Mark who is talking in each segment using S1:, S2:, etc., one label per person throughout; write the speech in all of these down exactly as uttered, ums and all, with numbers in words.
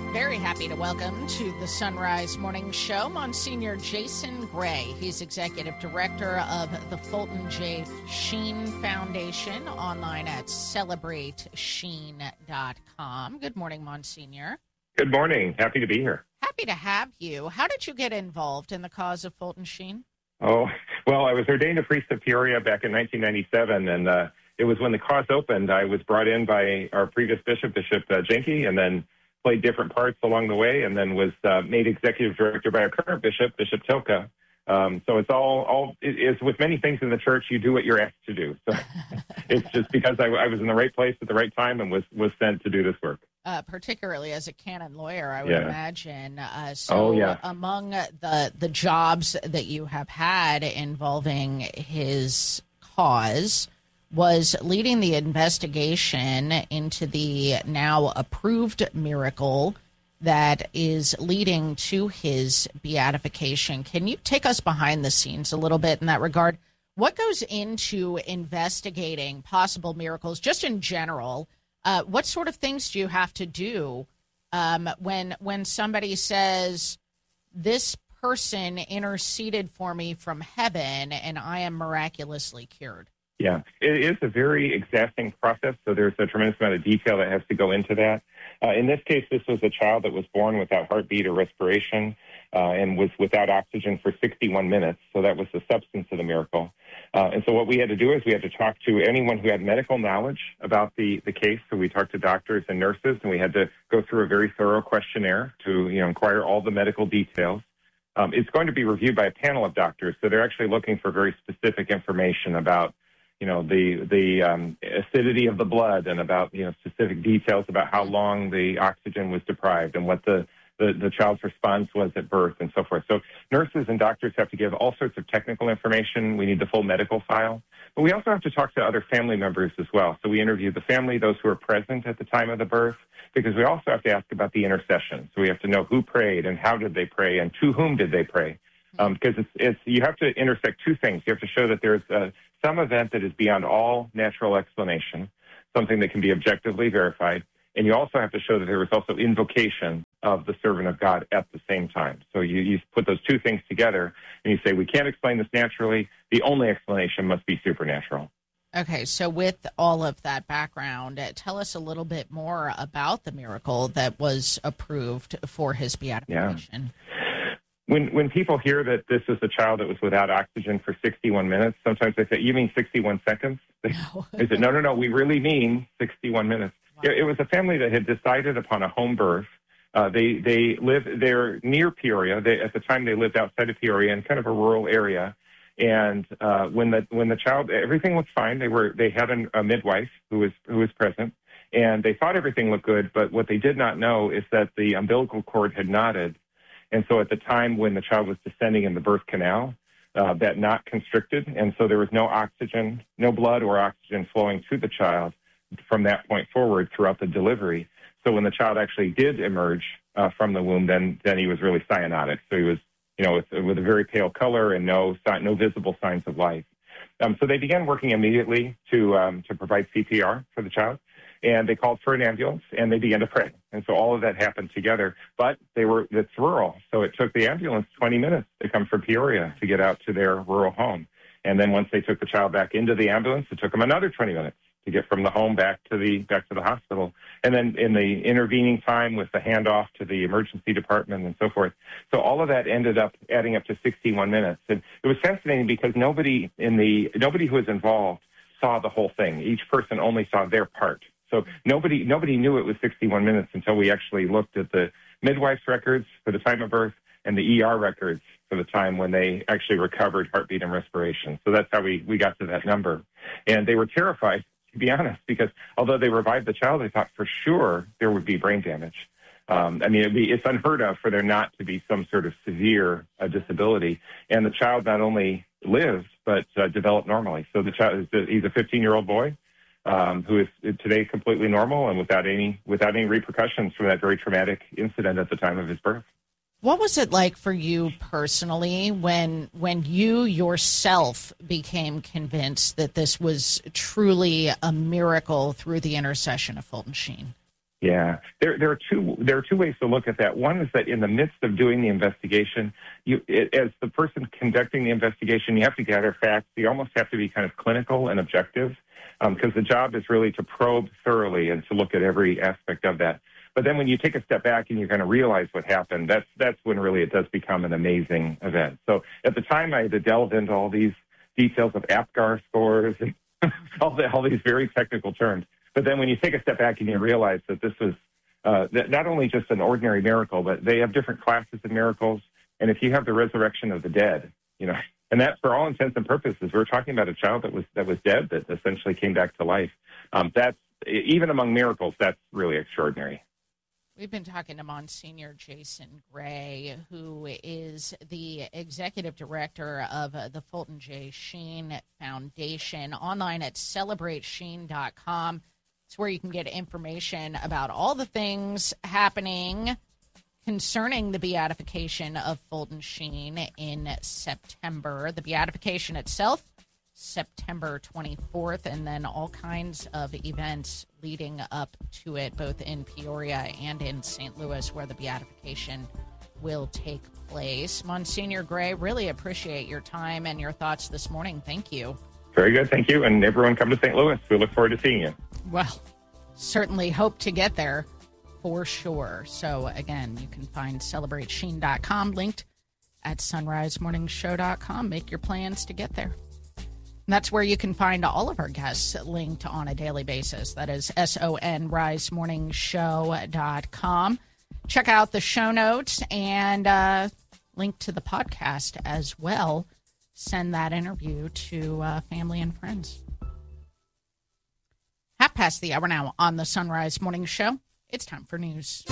S1: Very happy to welcome to the Sunrise Morning Show Monsignor Jason Gray. He's Executive Director of the Fulton J. Sheen Foundation, online at celebrate sheen dot com. Good morning, Monsignor.
S2: Good morning. Happy to be here.
S1: Happy to have you. How did you get involved in the cause of Fulton Sheen?
S2: Oh, well, I was ordained a priest of Peoria back in nineteen ninety-seven, and uh, it was when the cause opened. I was brought in by our previous bishop, Bishop uh, Jenke, and then played different parts along the way, and then was uh, made executive director by our current bishop, Bishop Tilka. Um, so it's all, all it is with many things in the church, you do what you're asked to do. So it's just because I, I was in the right place at the right time and was, was sent to do this work.
S1: Uh, particularly as a canon lawyer, I would
S2: yeah.
S1: imagine. Uh, so
S2: oh, yeah.
S1: among the, the jobs that you have had involving his cause was leading the investigation into the now approved miracle that is leading to his beatification. Can you take us behind the scenes a little bit in that regard? What goes into investigating possible miracles, just in general? Uh, what sort of things do you have to do um, when when somebody says, this person interceded for me from heaven and I am miraculously cured?
S2: Yeah, it is a very exacting process, so there's a tremendous amount of detail that has to go into that. Uh, in this case, this was a child that was born without heartbeat or respiration uh, and was without oxygen for sixty-one minutes, so that was the substance of the miracle. Uh, and so what we had to do is we had to talk to anyone who had medical knowledge about the, the case, so we talked to doctors and nurses, and we had to go through a very thorough questionnaire to you know inquire all the medical details. Um, it's going to be reviewed by a panel of doctors, so they're actually looking for very specific information about you know, the the um, acidity of the blood and about, you know, specific details about how long the oxygen was deprived and what the, the, the child's response was at birth and so forth. So nurses and doctors have to give all sorts of technical information. We need the full medical file. But we also have to talk to other family members as well. So we interview the family, those who are present at the time of the birth, because we also have to ask about the intercession. So we have to know who prayed and how did they pray and to whom did they pray. Um, because it's, it's, you have to intersect two things. You have to show that there's uh, some event that is beyond all natural explanation, something that can be objectively verified, and you also have to show that there was also invocation of the servant of God at the same time. So you, you put those two things together, and you say, we can't explain this naturally. The only explanation must be supernatural.
S1: Okay, so with all of that background, uh, tell us a little bit more about the miracle that was approved for his beatification.
S2: Yeah. When when people hear that this is a child that was without oxygen for sixty-one minutes, sometimes they say, you mean sixty-one seconds? They,
S1: no.
S2: they said, no, no, no, we really mean sixty-one minutes.
S1: Wow.
S2: It, it was a family that had decided upon a home birth. Uh, they they live, they're near Peoria. They, at the time, they lived outside of Peoria in kind of a rural area. And uh, when the when the child, everything was fine. They were they had a, a midwife who was who was present, and they thought everything looked good. But what they did not know is that the umbilical cord had knotted. And so at the time when the child was descending in the birth canal, uh, that knot constricted, and so there was no oxygen, no blood or oxygen flowing to the child from that point forward throughout the delivery. So when the child actually did emerge uh, from the womb, then then he was really cyanotic. So he was, you know, with, with a very pale color and no no visible signs of life. Um, so they began working immediately to um, to provide C P R for the child. And they called for an ambulance, and they began to pray. And so all of that happened together. But they were it's rural, so it took the ambulance twenty minutes to come from Peoria to get out to their rural home. And then once they took the child back into the ambulance, it took them another twenty minutes to get from the home back to the back to the hospital. And then in the intervening time with the handoff to the emergency department and so forth. So all of that ended up adding up to sixty-one minutes. And it was fascinating because nobody in the nobody who was involved saw the whole thing. Each person only saw their part. So nobody nobody knew it was sixty-one minutes until we actually looked at the midwife's records for the time of birth and the E R records for the time when they actually recovered heartbeat and respiration. So that's how we, we got to that number. And they were terrified, to be honest, because although they revived the child, they thought for sure there would be brain damage. Um, I mean, it'd be, it's unheard of for there not to be some sort of severe uh, disability. And the child not only lived, but uh, developed normally. So the child, he's a fifteen-year-old boy. Um, who is today completely normal and without any without any repercussions from that very traumatic incident at the time of his birth.
S1: What was it like for you personally when when you yourself became convinced that this was truly a miracle through the intercession of Fulton Sheen?
S2: Yeah, there there are two there are two ways to look at that. One is that in the midst of doing the investigation, you it, as the person conducting the investigation, you have to gather facts. You almost have to be kind of clinical and objective, because um, the job is really to probe thoroughly and to look at every aspect of that. But then when you take a step back and you're going to realize what happened, that's that's when really it does become an amazing event. So at the time, I had to delve into all these details of APGAR scores and all, the, all these very technical terms. But then when you take a step back and you realize that this was uh, that not only just an ordinary miracle, but they have different classes of miracles. And if you have the resurrection of the dead, you know, and that for all intents and purposes, we're talking about a child that was that was dead that essentially came back to life. Um, that's even among miracles, that's really extraordinary.
S1: We've been talking to Monsignor Jason Gray, who is the executive director of uh, the Fulton J. Sheen Foundation, online at celebrate sheen dot com. It's where you can get information about all the things happening concerning the beatification of Fulton Sheen in September. The beatification itself, September twenty-fourth, and then all kinds of events leading up to it, both in Peoria and in Saint Louis, where the beatification will take place. Monsignor Gray, really appreciate your time and your thoughts this morning. Thank you.
S2: Very good. Thank you. And everyone come to Saint Louis. We look forward to seeing you.
S1: Well, certainly hope to get there for sure. So, again, you can find celebrate sheen dot com linked at sunrise morning show dot com. Make your plans to get there. And that's where you can find all of our guests linked on a daily basis. That is S O N rise morning show dot com. Check out the show notes and uh, link to the podcast as well. Send that interview to uh, family and friends. Half past the hour now on the Sunrise Morning Show. It's time for news.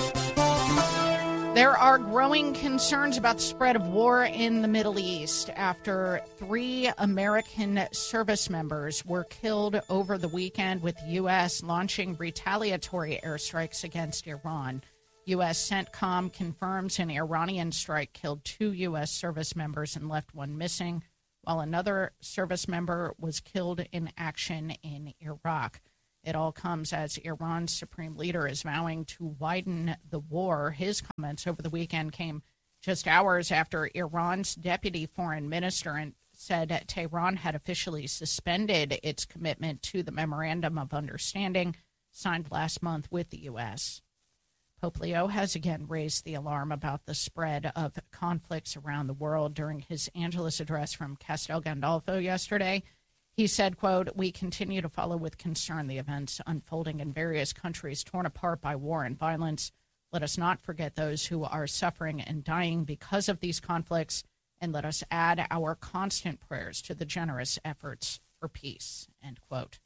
S1: There are growing concerns about the spread of war in the Middle East after three American service members were killed over the weekend, with the U S launching retaliatory airstrikes against Iran. U S CENTCOM confirms an Iranian strike killed two U S service members and left one missing, while another service member was killed in action in Iraq. It all comes as Iran's supreme leader is vowing to widen the war. His comments over the weekend came just hours after Iran's deputy foreign minister said Tehran had officially suspended its commitment to the Memorandum of Understanding signed last month with the U S. Pope Leo has again raised the alarm about the spread of conflicts around the world. During his Angelus address from Castel Gandolfo yesterday, he said, quote, "We continue to follow with concern the events unfolding in various countries torn apart by war and violence. Let us not forget those who are suffering and dying because of these conflicts, and let us add our constant prayers to the generous efforts for peace," end quote.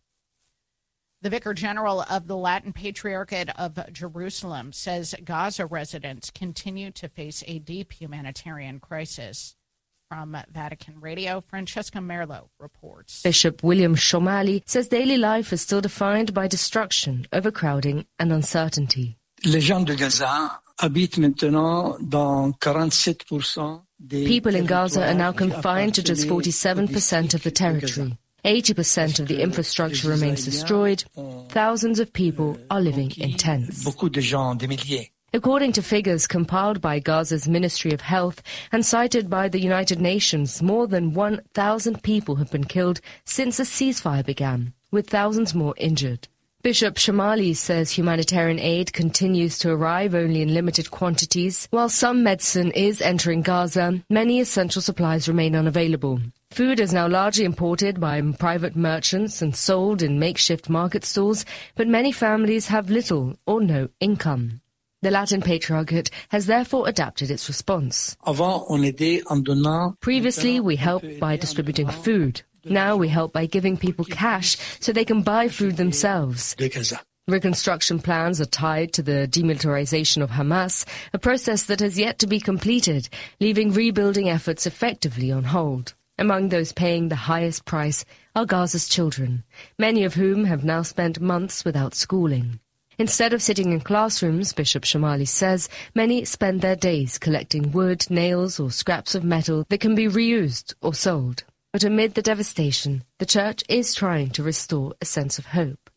S1: The Vicar General of the Latin Patriarchate of Jerusalem says Gaza residents continue to face a deep humanitarian crisis. From Vatican Radio, Francesca Merlo reports.
S3: Bishop William Shomali says daily life is still defined by destruction, overcrowding, and uncertainty.
S4: Les gens de Gaza habitent maintenant dans forty-seven percent.
S3: People in Gaza are now confined to just forty-seven percent of the territory. eighty percent of the infrastructure remains destroyed. Thousands of people are living in tents. According to figures compiled by Gaza's Ministry of Health and cited by the United Nations, more than one thousand people have been killed since the ceasefire began, with thousands more injured. Bishop Shomali says humanitarian aid continues to arrive only in limited quantities. While some medicine is entering Gaza, many essential supplies remain unavailable. Food is now largely imported by private merchants and sold in makeshift market stalls, but many families have little or no income. The Latin Patriarchate has therefore adapted its response. Previously, we helped by distributing food. Now we help by giving people cash so they can buy food themselves. Reconstruction plans are tied to the demilitarization of Hamas, a process that has yet to be completed, leaving rebuilding efforts effectively on hold. Among those paying the highest price are Gaza's children, many of whom have now spent months without schooling. Instead of sitting in classrooms, Bishop Shomali says, many spend their days collecting wood, nails, or scraps of metal that can be reused or sold. But amid the devastation, the Church is trying to restore a sense of hope.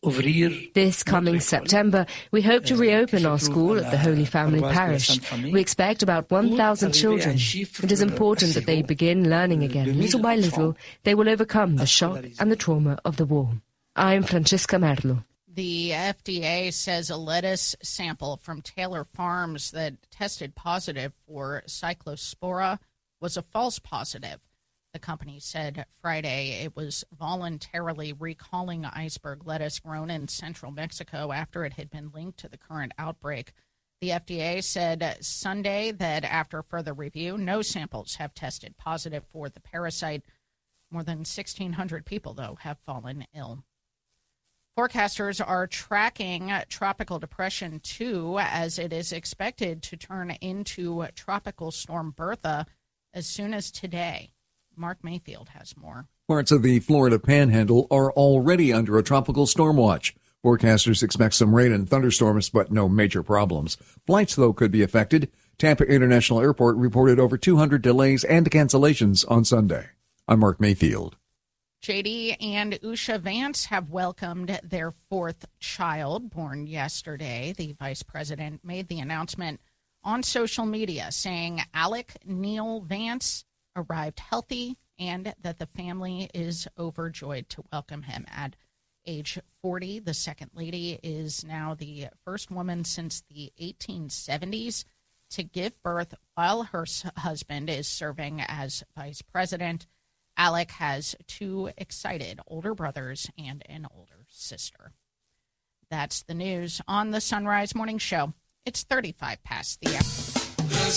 S3: This coming September, we hope to reopen our school at the Holy Family Parish. We expect about one thousand children. It is important that they begin learning again. Little by little, they will overcome the shock and the trauma of the war. I'm Francesca Merlo.
S1: The F D A says a lettuce sample from Taylor Farms that tested positive for Cyclospora was a false positive. The company said Friday it was voluntarily recalling iceberg lettuce grown in central Mexico after it had been linked to the current outbreak. The F D A said Sunday that after further review, no samples have tested positive for the parasite. More than sixteen hundred people, though, have fallen ill. Forecasters are tracking Tropical Depression two as it is expected to turn into Tropical Storm Bertha as soon as today. Mark Mayfield has more.
S5: Parts of the Florida Panhandle are already under a tropical storm watch. Forecasters expect some rain and thunderstorms, but no major problems. Flights, though, could be affected. Tampa International Airport reported over two hundred delays and cancellations on Sunday. I'm Mark Mayfield.
S1: J D and Usha Vance have welcomed their fourth child, born yesterday. The vice president made the announcement on social media, saying Alec Neil Vance arrived healthy and that the family is overjoyed to welcome him at age forty. The second lady is now the first woman since the eighteen seventies to give birth while her husband is serving as vice president. Alec has two excited older brothers and an older sister. That's the news on the Sunrise Morning Show. It's thirty-five past the hour. The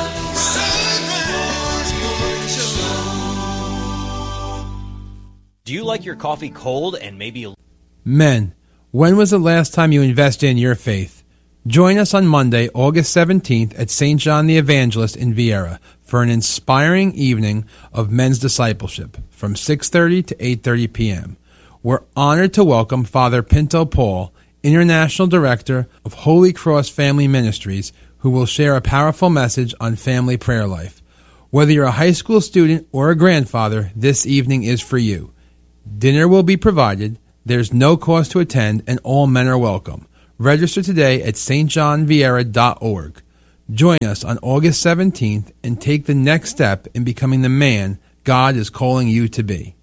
S1: Sunrise Morning
S6: Show. Do you like your coffee cold and maybe a...
S7: Men, when was the last time you invested in your faith? Join us on Monday, August seventeenth at Saint John the Evangelist in Viera for an inspiring evening of men's discipleship from six thirty to eight thirty p.m. We're honored to welcome Father Pinto Paul, International Director of Holy Cross Family Ministries, who will share a powerful message on family prayer life. Whether you're a high school student or a grandfather, this evening is for you. Dinner will be provided, there's no cost to attend, and all men are welcome. Register today at s t john viera dot org. Join us on August seventeenth and take the next step in becoming the man God is calling you to be.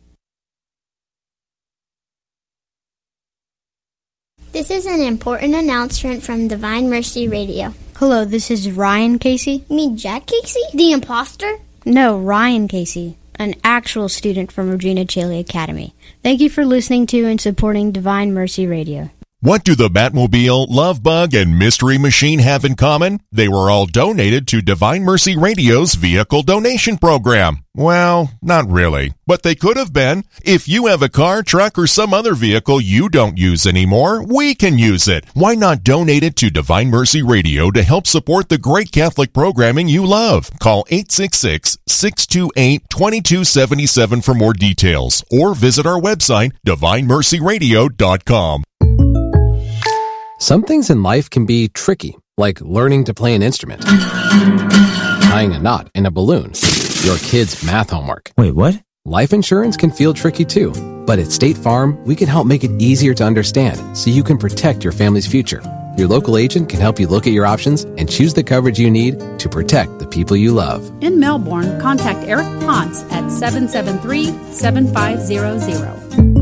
S8: This is an important announcement from Divine Mercy Radio.
S9: Hello, this is Ryan Casey.
S8: You mean Jack Casey? The imposter?
S9: No, Ryan Casey, an actual student from Regina Caeli Academy. Thank you for listening to and supporting Divine Mercy Radio.
S10: What do the Batmobile, Love Bug, and Mystery Machine have in common? They were all donated to Divine Mercy Radio's vehicle donation program. Well, not really, but they could have been. If you have a car, truck, or some other vehicle you don't use anymore, we can use it. Why not donate it to Divine Mercy Radio to help support the great Catholic programming you love? Call eight six six, six two eight, two two seven seven for more details, or visit our website, divine mercy radio dot com.
S11: Some things in life can be tricky, like learning to play an instrument, tying a knot in a balloon, your kid's math homework.
S12: Wait, what?
S11: Life insurance can feel tricky too, but at State Farm, we can help make it easier to understand so you can protect your family's future. Your local agent can help you look at your options and choose the coverage you need to protect the people you love.
S13: In Melbourne, contact Eric Ponce at seven seven three, seven five zero zero.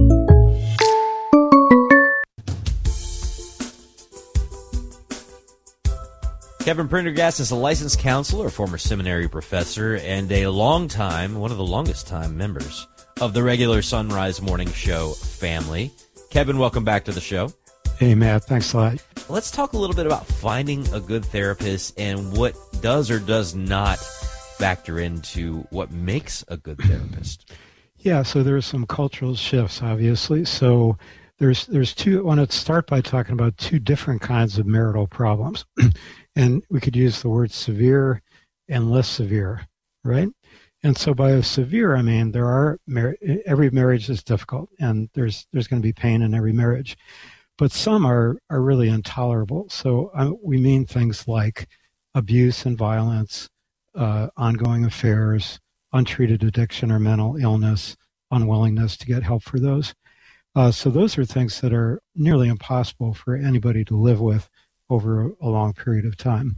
S6: Kevin Prendergast is a licensed counselor, a former seminary professor, and a long time, one of the longest time members of the regular Sunrise Morning Show family. Kevin, welcome back to the show.
S14: Hey, Matt. Thanks a lot.
S6: Let's talk a little bit about finding a good therapist and what does or does not factor into what makes a good therapist.
S14: Yeah, so there's some cultural shifts, obviously. So there's there's two. I want to start by talking about two different kinds of marital problems. And we could use the word severe and less severe, right? And so by a severe, I mean, there are, mar- every marriage is difficult, and there's there's going to be pain in every marriage. But some are, are really intolerable. So uh, we mean things like abuse and violence, uh, ongoing affairs, untreated addiction or mental illness, unwillingness to get help for those. Uh, so those are things that are nearly impossible for anybody to live with over a long period of time.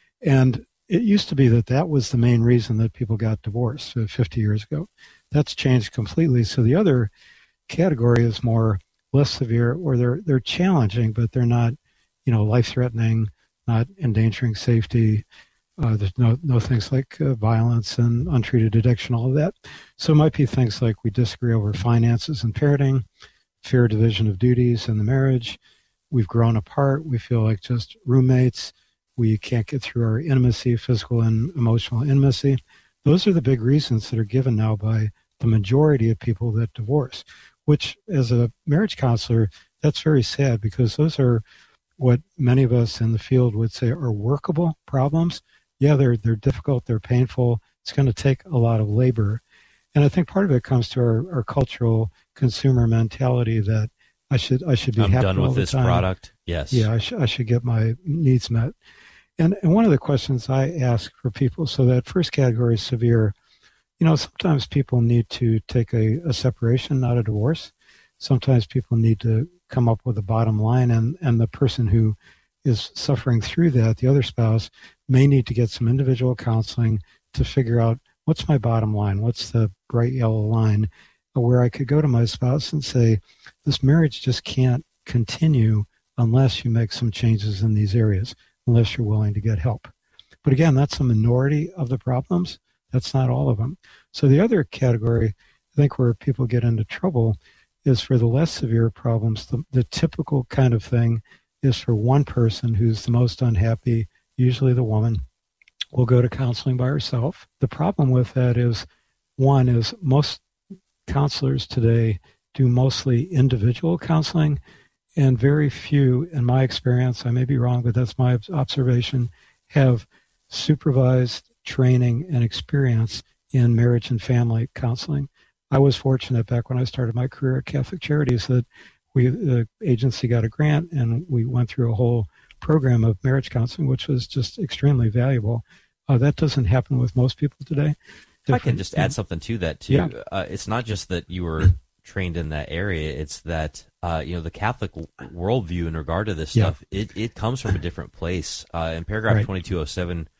S14: And it used to be that that was the main reason that people got divorced uh, fifty years ago. That's changed completely. So the other category is more less severe, or they're they're challenging, but they're not, you know, life-threatening, not endangering safety. Uh, there's no no things like uh, violence and untreated addiction, all of that. So it might be things like we disagree over finances and parenting, fair division of duties in the marriage. We've grown apart. We feel like just roommates. We can't get through our intimacy, physical and emotional intimacy. Those are the big reasons that are given now by the majority of people that divorce, which as a marriage counselor, that's very sad, because those are what many of us in the field would say are workable problems. Yeah, they're they're difficult, they're painful. It's going to take a lot of labor. And I think part of it comes to our, our cultural consumer mentality that I should I should be
S6: I'm
S14: happy
S6: done
S14: all
S6: with
S14: the
S6: this
S14: time.
S6: product. Yes.
S14: Yeah, I, sh- I should get my needs met. And, and one of the questions I ask for people, so that first category is severe. You know, sometimes people need to take a, a separation, not a divorce. Sometimes people need to come up with a bottom line, and, and the person who is suffering through that, the other spouse, may need to get some individual counseling to figure out, what's my bottom line? What's the bright yellow line where I could go to my spouse and say, this marriage just can't continue unless you make some changes in these areas, unless you're willing to get help. But again, that's a minority of the problems. That's not all of them. So the other category, I think, where people get into trouble is for the less severe problems. The, the typical kind of thing is for one person who's the most unhappy, usually the woman, will go to counseling by herself. The problem with that is, one is most counselors today do mostly individual counseling, and very few, in my experience, I may be wrong, but that's my observation, have supervised training and experience in marriage and family counseling. I was fortunate back when I started my career at Catholic Charities that we, the agency got a grant, and we went through a whole program of marriage counseling, which was just extremely valuable. Uh, that doesn't happen with most people today.
S6: If I can just add something to that, too.
S14: Yeah.
S6: Uh, it's not just that you were trained in that area. It's that, uh, you know, the Catholic worldview in regard to this
S14: Yeah.
S6: stuff, it, it comes from a different place. Uh, in paragraph
S14: Right.
S6: twenty-two oh seven